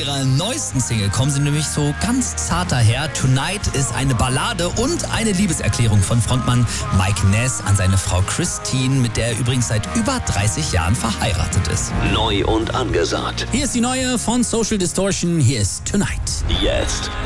ihrer neuesten Single kommen sie nämlich so ganz zart daher. Tonight ist eine Ballade und eine Liebeserklärung von Frontmann Mike Ness an seine Frau Christine, mit der er übrigens seit über 30 Jahren verheiratet ist. Neu und angesagt. Hier ist die neue von Social Distortion. Hier ist Tonight. Jetzt